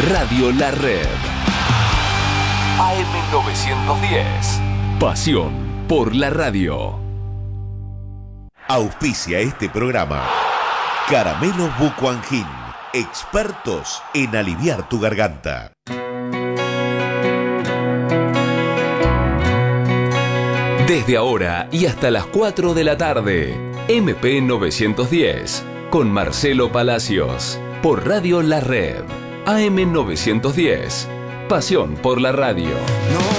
Radio La Red. AM910. Pasión por la radio. Auspicia este programa Caramelos Bucuangin, expertos en aliviar tu garganta. Desde ahora y hasta las 4 de la tarde, MP910, con Marcelo Palacios, por Radio La Red, AM910, pasión por la radio. No